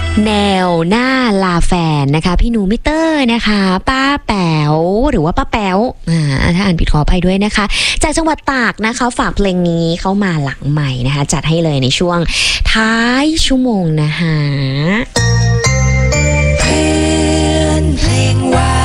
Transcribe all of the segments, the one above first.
แนวหน้าลาแฟนนะคะพี่หนูมิเตอร์นะคะป้าแป๋วหรือว่าป้าแป๋วถ้าอ่านผิดขออภัยด้วยนะคะจากจังหวัดตากนะคะฝากเพลงนี้เข้ามาหลังใหม่นะคะจัดให้เลยในช่วงท้ายชั่วโมงนะคะเพื่อนเพลงหวาน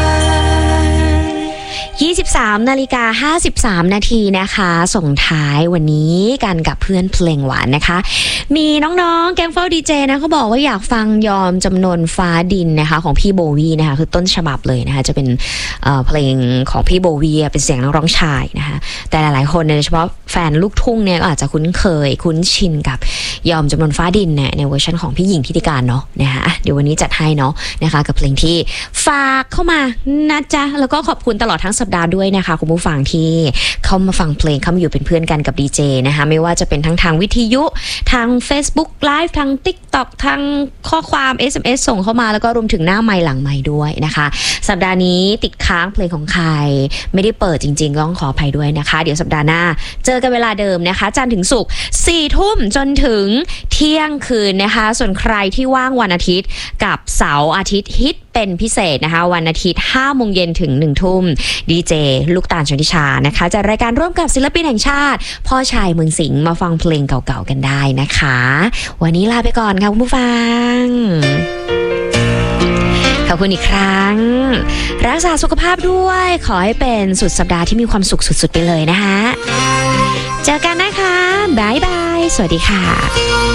23:53 นาทีนะคะส่งท้ายวันนี้กันกับเพื่อนเพลงหวานนะคะมีน้องๆแก๊งเฝ้าดีเจนะเขาบอกว่าอยากฟังยอมจำนนฟ้าดินนะคะของพี่โบวีนะคะคือต้นฉบับเลยนะคะจะเป็นเพลงของพี่โบวีเป็นเสียงนักร้องชายนะคะแต่หลายๆคนโดยเฉพาะแฟนลูกทุ่งเนี่ยก็อาจจะคุ้นเคยคุ้นชินกับยอมจำนนฟ้าดินเนี่ยในเวอร์ชันของพี่หญิงทิติการเนาะนะคะเดี๋ยววันนี้จัดให้เนาะนะคะกับเพลงที่ฝากเข้ามานะจ๊ะแล้วก็ขอบคุณตลอดทั้งสัปดาห์ด้วยนะคะคุณผู้ฟังที่เข้ามาฟังเพลงเข้ามาอยู่เป็นเพื่อนกันกับดีเจนะคะไม่ว่าจะเป็นทั้งทางวิทยุทาง Facebook Live ทาง TikTok ทางข้อความ SMS ส่งเข้ามาแล้วก็รวมถึงหน้าไมค์หลังไมค์ด้วยนะคะสัปดาห์นี้ติดค้างเพลงของใครไม่ได้เปิดจริงๆต้องขออภัยด้วยนะคะเดี๋ยวสัปดาห์หน้าเจอกันเวลาเดิมนะคะจันทร์ถึงศุกร์ 4 ทุ่มจนถึงเที่ยงคืนนะคะส่วนใครที่ว่างวันอาทิตย์กับเสาร์อาทิตย์ฮิตเป็นพิเศษนะคะวันอาทิตย์ 5 โมงเย็นถึง 1 ทุ่มดีเจลูกตาลชนทิชานะคะจะรายการร่วมกับศิลปินแห่งชาติพ่อชายเมืองสิงห์มาฟังเพลงเก่าๆกันได้นะคะวันนี้ลาไปก่อนค่ะคุณผู้ฟังขอบคุณอีกครั้งรักษาสุขภาพด้วยขอให้เป็นสุดสัปดาห์ที่มีความสุขสุดๆไปเลยนะคะเจอกันนะคะบ๊ายบายสวัสดีค่ะ